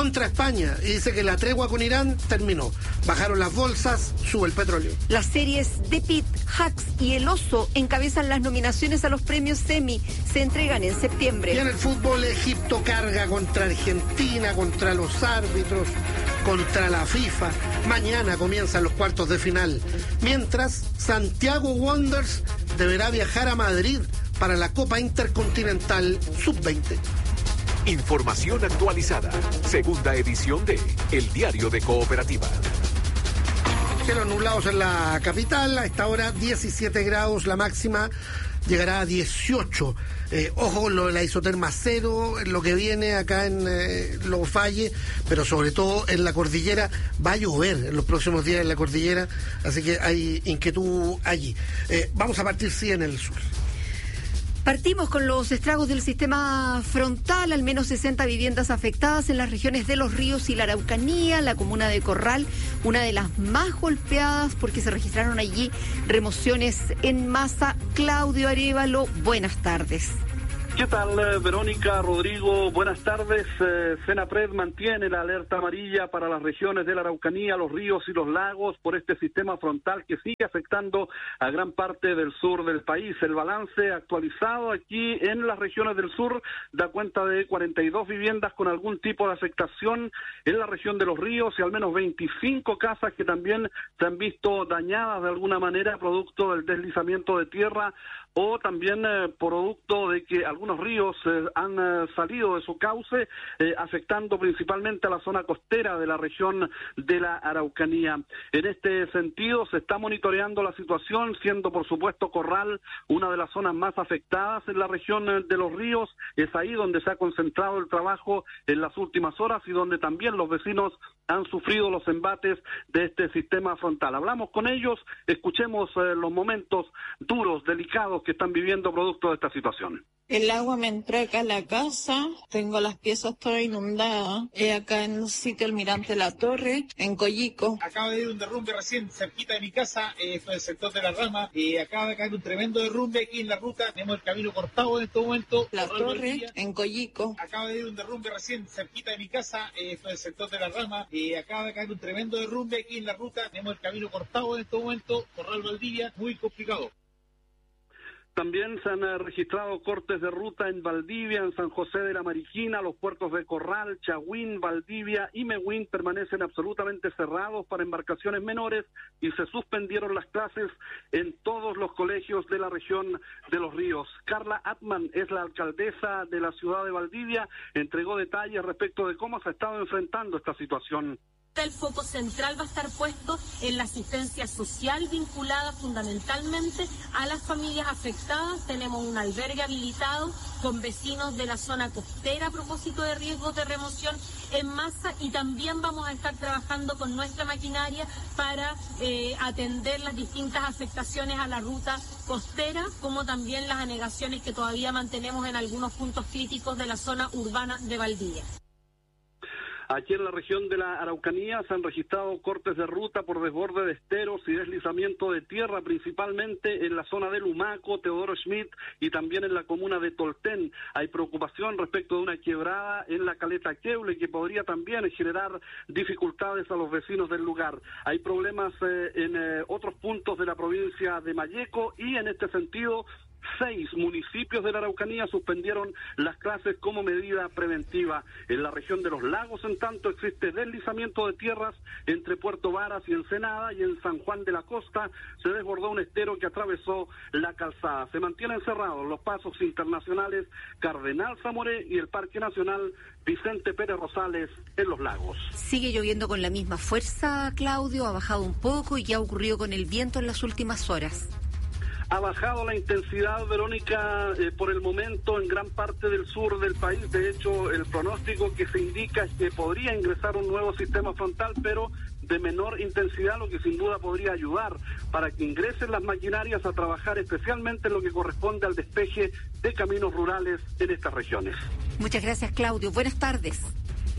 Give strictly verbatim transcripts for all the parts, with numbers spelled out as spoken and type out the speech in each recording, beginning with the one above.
contra España y dice que la tregua con Irán terminó. Bajaron las bolsas, sube el petróleo. Las series The Pit, Hacks y El Oso encabezan las nominaciones a los premios Emmy. Se entregan en septiembre. Y en el fútbol, Egipto carga contra Argentina, contra los árbitros, contra la FIFA. Mañana comienzan los cuartos de final. Mientras, Santiago Wanderers deberá viajar a Madrid para la Copa Intercontinental sub veinte. Información actualizada. Segunda edición de El Diario de Cooperativa. Cielos nublados en la capital, a esta hora diecisiete grados, la máxima llegará a dieciocho. Eh, ojo con lo de la isoterma cero, lo que viene acá en eh, los valles, pero sobre todo en la cordillera. Va a llover en los próximos días en la cordillera, así que hay inquietud allí. Eh, vamos a partir sí en el sur. Partimos con los estragos del sistema frontal, al menos sesenta viviendas afectadas en las regiones de Los Ríos y la Araucanía, la comuna de Corral, una de las más golpeadas porque se registraron allí remociones en masa. Claudio Arévalo, buenas tardes. ¿Qué tal, Verónica, Rodrigo? Buenas tardes. Eh, Senapred mantiene la alerta amarilla para las regiones de la Araucanía, los ríos y los lagos por este sistema frontal que sigue afectando a gran parte del sur del país. El balance actualizado aquí en las regiones del sur da cuenta de cuarenta y dos viviendas con algún tipo de afectación en la región de los ríos y al menos veinticinco casas que también se han visto dañadas de alguna manera producto del deslizamiento de tierra o también eh, producto de que algunos ríos eh, han eh, salido de su cauce, eh, afectando principalmente a la zona costera de la región de la Araucanía. En este sentido, se está monitoreando la situación, siendo por supuesto Corral una de las zonas más afectadas en la región eh, de los ríos. Es ahí donde se ha concentrado el trabajo en las últimas horas y donde también los vecinos han sufrido los embates de este sistema frontal. Hablamos con ellos, escuchemos eh, los momentos duros, delicados que están viviendo producto de esta situación. El agua me entró acá a la casa, tengo las piezas todas inundadas, eh, acá en el sitio Almirante La Torre, en Coyico. Acaba de ir un derrumbe recién cerquita de mi casa, eh, fue el sector de la Rama, y eh, acaba de caer un tremendo derrumbe aquí en la ruta, tenemos el camino cortado en este momento. La Torre, en Coyico. Acaba de ir un derrumbe recién cerquita de mi casa, eh, fue el sector de la Rama, y eh, acaba de caer un tremendo derrumbe aquí en la ruta, tenemos el camino cortado en este momento, Corral Valdivia, muy complicado. También se han registrado cortes de ruta en Valdivia, en San José de la Mariquina, los puertos de Corral, Chagüín, Valdivia y Mehuín permanecen absolutamente cerrados para embarcaciones menores y se suspendieron las clases en todos los colegios de la región de los ríos. Carla Atman es la alcaldesa de la ciudad de Valdivia, entregó detalles respecto de cómo se ha estado enfrentando esta situación. El foco central va a estar puesto en la asistencia social vinculada fundamentalmente a las familias afectadas. Tenemos un albergue habilitado con vecinos de la zona costera a propósito de riesgos de remoción en masa y también vamos a estar trabajando con nuestra maquinaria para eh, atender las distintas afectaciones a la ruta costera, como también las anegaciones que todavía mantenemos en algunos puntos críticos de la zona urbana de Valdivia. Aquí en la región de la Araucanía se han registrado cortes de ruta por desborde de esteros y deslizamiento de tierra, principalmente en la zona de Lumaco, Teodoro Schmidt y también en la comuna de Tolten. Hay preocupación respecto de una quebrada en la caleta Queule que podría también generar dificultades a los vecinos del lugar. Hay problemas eh, en eh, otros puntos de la provincia de Malleco y en este sentido seis municipios de la Araucanía suspendieron las clases como medida preventiva. En la región de los lagos, en tanto, existe deslizamiento de tierras entre Puerto Varas y Ensenada, y en San Juan de la Costa se desbordó un estero que atravesó la calzada. Se mantienen cerrados los pasos internacionales Cardenal Zamoré y el Parque Nacional Vicente Pérez Rosales en los lagos. Sigue lloviendo con la misma fuerza, Claudio, ha bajado un poco y qué ha ocurrido con el viento en las últimas horas. Ha bajado la intensidad, Verónica, eh, por el momento en gran parte del sur del país. De hecho, el pronóstico que se indica es que podría ingresar un nuevo sistema frontal, pero de menor intensidad, lo que sin duda podría ayudar para que ingresen las maquinarias a trabajar especialmente en lo que corresponde al despeje de caminos rurales en estas regiones. Muchas gracias, Claudio. Buenas tardes.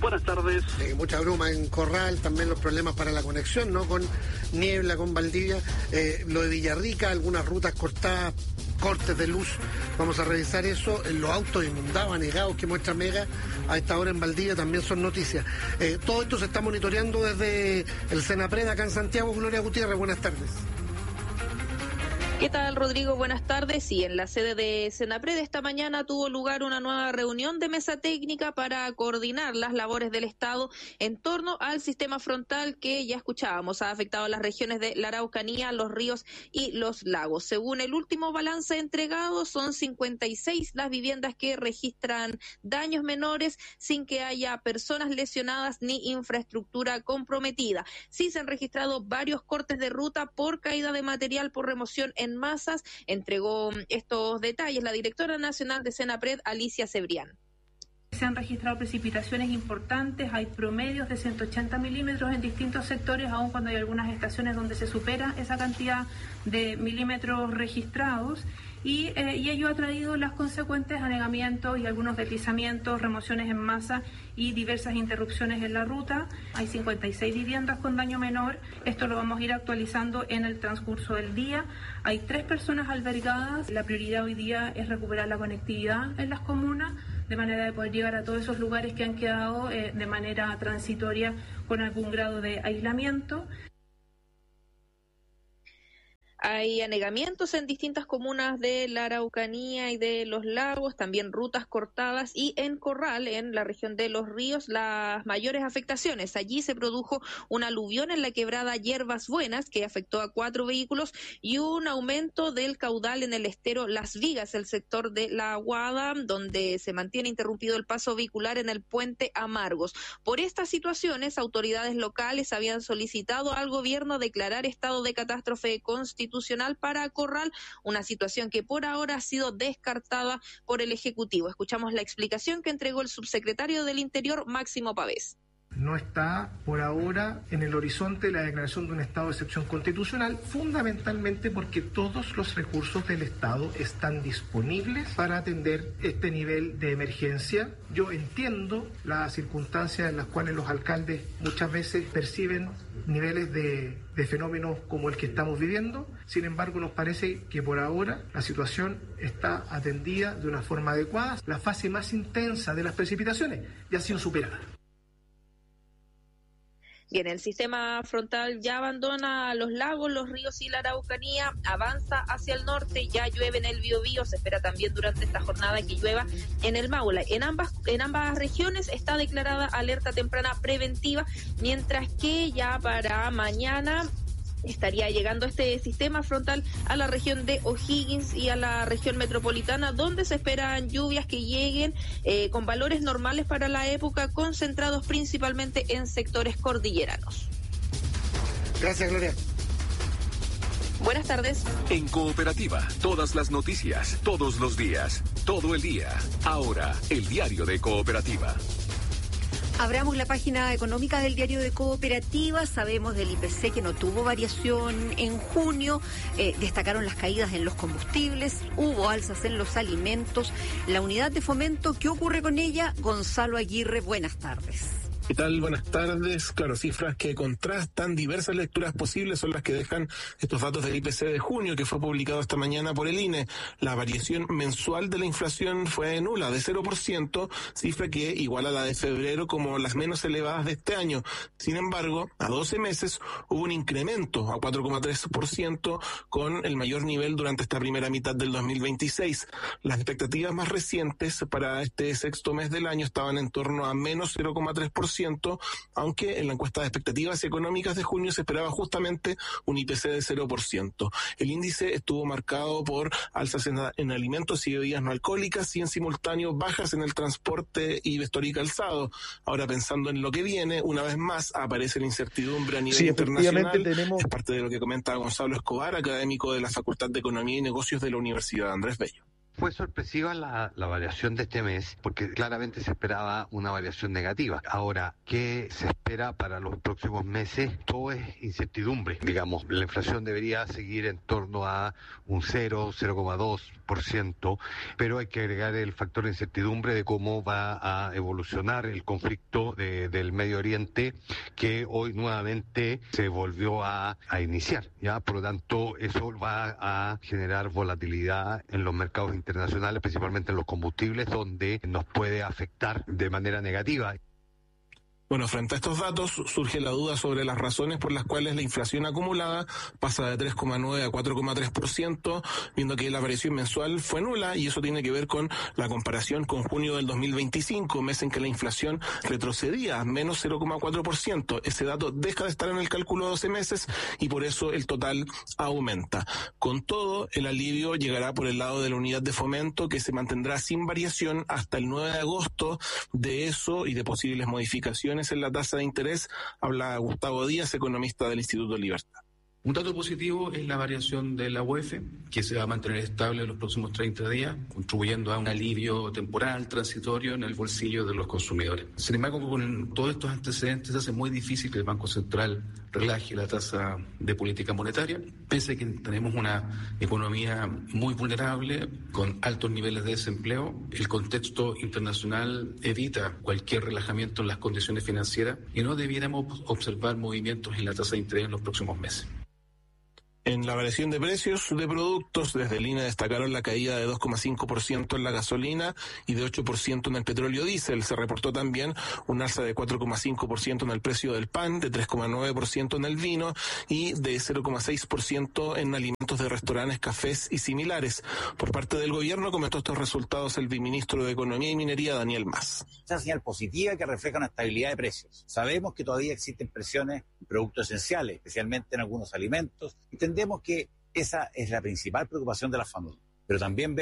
Buenas tardes. Eh, mucha bruma en Corral, también los problemas para la conexión, ¿no? Con niebla, con Valdivia. Eh, lo de Villarrica, algunas rutas cortadas, cortes de luz. Vamos a revisar eso. Eh, los autos inundados, anegados que muestra Mega a esta hora en Valdivia también son noticias. Eh, todo esto se está monitoreando desde el Senapred acá en Santiago. Gloria Gutiérrez, buenas tardes. ¿Qué tal, Rodrigo? Buenas tardes. Sí, en la sede de Senapred esta mañana tuvo lugar una nueva reunión de mesa técnica para coordinar las labores del Estado en torno al sistema frontal que ya escuchábamos ha afectado a las regiones de la Araucanía, los ríos y los lagos. Según el último balance entregado, son cincuenta y seis las viviendas que registran daños menores sin que haya personas lesionadas ni infraestructura comprometida. Sí se han registrado varios cortes de ruta por caída de material por remoción en masas. Entregó estos detalles la directora nacional de Senapred, Alicia Cebrián. Se han registrado precipitaciones importantes, hay promedios de ciento ochenta milímetros en distintos sectores, aun cuando hay algunas estaciones donde se supera esa cantidad de milímetros registrados, y, eh, y ello ha traído las consecuentes anegamientos y algunos deslizamientos, remociones en masa y diversas interrupciones en la ruta. Hay cincuenta y seis viviendas con daño menor, esto lo vamos a ir actualizando en el transcurso del día. Hay tres personas albergadas, la prioridad hoy día es recuperar la conectividad en las comunas, de manera de poder llegar a todos esos lugares que han quedado eh, de manera transitoria con algún grado de aislamiento. Hay anegamientos en distintas comunas de la Araucanía y de los lagos, también rutas cortadas, y en Corral, en la región de los ríos, las mayores afectaciones. Allí se produjo un aluvión en la quebrada Hierbas Buenas que afectó a cuatro vehículos y un aumento del caudal en el estero Las Vigas, el sector de La Aguada, donde se mantiene interrumpido el paso vehicular en el puente Amargos. Por estas situaciones, autoridades locales habían solicitado al gobierno declarar estado de catástrofe constitucional para Corral, una situación que por ahora ha sido descartada por el Ejecutivo. Escuchamos la explicación que entregó el subsecretario del Interior, Máximo Pavés. No está por ahora en el horizonte la declaración de un estado de excepción constitucional, fundamentalmente porque todos los recursos del Estado están disponibles para atender este nivel de emergencia. Yo entiendo las circunstancias en las cuales los alcaldes muchas veces perciben niveles de, de fenómenos como el que estamos viviendo. Sin embargo, nos parece que por ahora la situación está atendida de una forma adecuada. La fase más intensa de las precipitaciones ya ha sido superada. Bien, el sistema frontal ya abandona los lagos, los ríos y la Araucanía, avanza hacia el norte, ya llueve en el Biobío, se espera también durante esta jornada que llueva en el Maule. En ambas, en ambas regiones está declarada alerta temprana preventiva, mientras que ya para mañana estaría llegando este sistema frontal a la región de O'Higgins y a la región metropolitana, donde se esperan lluvias que lleguen eh, con valores normales para la época, concentrados principalmente en sectores cordilleranos. Gracias, Gloria. Buenas tardes. En Cooperativa, todas las noticias, todos los días, todo el día. Ahora, el diario de Cooperativa. Abramos la página económica del diario de Cooperativa. Sabemos del I P C que no tuvo variación en junio. Eh, destacaron las caídas en los combustibles. Hubo alzas en los alimentos. La unidad de fomento, ¿qué ocurre con ella? Gonzalo Aguirre, buenas tardes. ¿Qué tal? Buenas tardes. Claro, cifras que contrastan, diversas lecturas posibles son las que dejan estos datos del I P C de junio, que fue publicado esta mañana por el I N E. La variación mensual de la inflación fue nula, de cero por ciento, cifra que iguala a la de febrero como las menos elevadas de este año. Sin embargo, a doce meses hubo un incremento a cuatro coma tres por ciento, con el mayor nivel durante esta primera mitad del dos mil veintiséis. Las expectativas más recientes para este sexto mes del año estaban en torno a menos cero coma tres por ciento, aunque en la encuesta de expectativas económicas de junio se esperaba justamente un I P C de cero por ciento. El índice estuvo marcado por alzas en, en alimentos y bebidas no alcohólicas y en simultáneo bajas en el transporte y vestuario y calzado. Ahora, pensando en lo que viene, una vez más aparece la incertidumbre a nivel sí, internacional. Tenemos... Es parte de lo que comenta Gonzalo Escobar, académico de la Facultad de Economía y Negocios de la Universidad Andrés Bello. Fue sorpresiva la, la variación de este mes, porque claramente se esperaba una variación negativa. Ahora, ¿qué se espera para los próximos meses? Todo es incertidumbre. Digamos, la inflación debería seguir en torno a un cero, cero coma dos por ciento, pero hay que agregar el factor de incertidumbre de cómo va a evolucionar el conflicto de, del Medio Oriente, que hoy nuevamente se volvió a, a iniciar, ¿ya? Por lo tanto, eso va a generar volatilidad en los mercados internacionales, principalmente en los combustibles, donde nos puede afectar de manera negativa. Bueno, frente a estos datos surge la duda sobre las razones por las cuales la inflación acumulada pasa de tres coma nueve a cuatro coma tres por ciento, viendo que la variación mensual fue nula, y eso tiene que ver con la comparación con junio del dos mil veinticinco, mes en que la inflación retrocedía a menos cero coma cuatro por ciento. Ese dato deja de estar en el cálculo de doce meses y por eso el total aumenta. Con todo, el alivio llegará por el lado de la unidad de fomento, que se mantendrá sin variación hasta el nueve de agosto. De eso y de posibles modificaciones en la tasa de interés habla Gustavo Díaz, economista del Instituto Libertad. Un dato positivo es la variación de la U E F, que se va a mantener estable en los próximos treinta días, contribuyendo a un alivio temporal, transitorio, en el bolsillo de los consumidores. Sin embargo, con todos estos antecedentes, hace muy difícil que el Banco Central relaje la tasa de política monetaria, pese a que tenemos una economía muy vulnerable, con altos niveles de desempleo. El contexto internacional evita cualquier relajamiento en las condiciones financieras y no debiéramos observar movimientos en la tasa de interés en los próximos meses. En la variación de precios de productos, desde el I N E destacaron la caída de dos coma cinco por ciento en la gasolina y de ocho por ciento en el petróleo diésel. Se reportó también un alza de cuatro coma cinco por ciento en el precio del pan, de tres coma nueve por ciento en el vino y de cero coma seis por ciento en alimentos de restaurantes, cafés y similares. Por parte del gobierno comentó estos resultados el viceministro de Economía y Minería, Daniel Mas. Esa señal positiva que refleja una estabilidad de precios. Sabemos que todavía existen presiones en productos esenciales, especialmente en algunos alimentos, y entendemos que esa es la principal preocupación de las familias, pero también